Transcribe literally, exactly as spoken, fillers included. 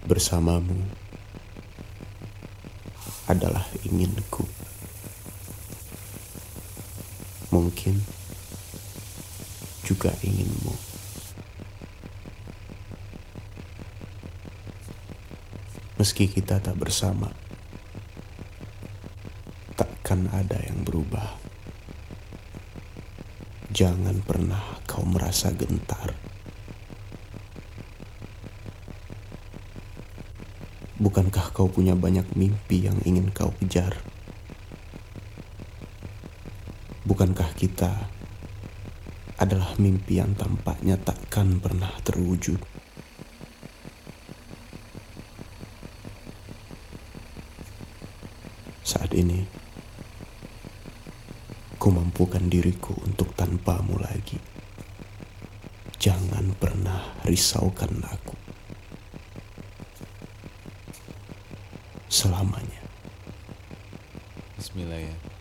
bersamamu adalah inginku. Mungkin juga inginmu. Meski kita tak bersama, takkan ada yang berubah. Jangan pernah kau merasa gentar. Bukankah kau punya banyak mimpi yang ingin kau kejar? Bukankah kita adalah mimpi yang tampaknya takkan pernah terwujud? Saat ini, ku mampukan diriku untuk tanpamu lagi. Jangan pernah risaukan aku. Selamanya. Bismillah ya.